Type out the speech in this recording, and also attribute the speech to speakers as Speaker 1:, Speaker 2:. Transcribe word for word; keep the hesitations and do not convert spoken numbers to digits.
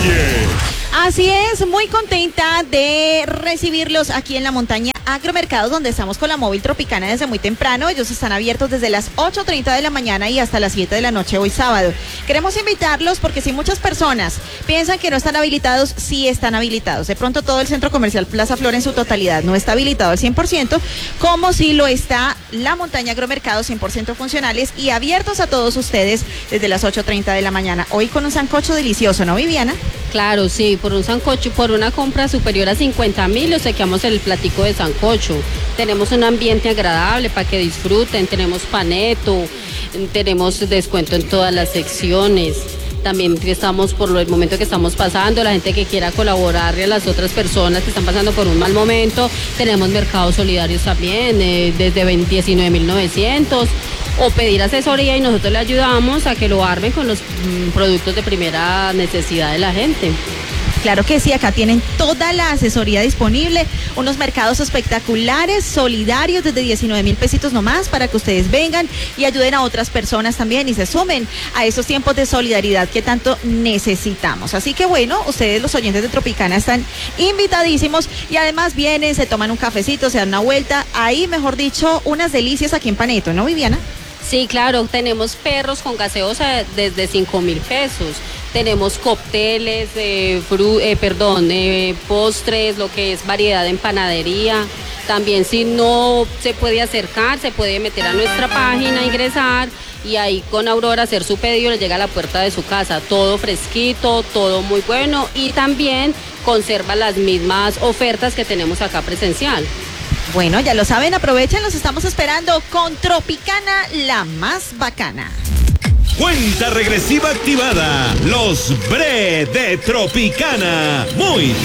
Speaker 1: calle.
Speaker 2: Así es, muy contenta de recibirlos aquí en la montaña Agromercados, donde estamos con la móvil Tropicana desde muy temprano. Ellos están abiertos desde las ocho treinta de la mañana y hasta las siete de la noche hoy sábado. Queremos invitarlos porque si muchas personas piensan que no están habilitados, sí están habilitados. De pronto todo el centro comercial Plaza Flor en su totalidad no está habilitado al cien por ciento, como si lo está la montaña Agromercados, cien por ciento funcionales y abiertos a todos ustedes desde las ocho treinta de la mañana. Hoy con un sancocho delicioso, ¿no, Viviana?
Speaker 3: Claro, sí, por un sancocho, por una compra superior a cincuenta mil, obsequiamos el platico de sancocho. Tenemos un ambiente agradable para que disfruten, tenemos paneto, tenemos descuento en todas las secciones. También estamos, por el momento que estamos pasando, la gente que quiera colaborarle a las otras personas que están pasando por un mal momento, tenemos mercados solidarios también, eh, desde diecinueve mil novecientos, o pedir asesoría y nosotros le ayudamos a que lo armen con los mm, productos de primera necesidad de la gente.
Speaker 2: Claro que sí, acá tienen toda la asesoría disponible, unos mercados espectaculares, solidarios, desde diecinueve mil pesitos nomás, para que ustedes vengan y ayuden a otras personas también y se sumen a esos tiempos de solidaridad que tanto necesitamos. Así que bueno, ustedes los oyentes de Tropicana están invitadísimos y además vienen, se toman un cafecito, se dan una vuelta, ahí mejor dicho, unas delicias aquí en Paneto, ¿no, Viviana?
Speaker 3: Sí, claro, tenemos perros con gaseosa desde cinco mil pesos. Tenemos cócteles, eh, fru eh, perdón, eh, postres, lo que es variedad en panadería. También si no se puede acercar, se puede meter a nuestra página, ingresar y ahí con Aurora hacer su pedido, le llega a la puerta de su casa. Todo fresquito, todo muy bueno y también conserva las mismas ofertas que tenemos acá presencial.
Speaker 2: Bueno, ya lo saben, aprovechen, los estamos esperando con Tropicana, la más bacana.
Speaker 1: Cuenta regresiva activada. Los Bre de Tropicana. Muy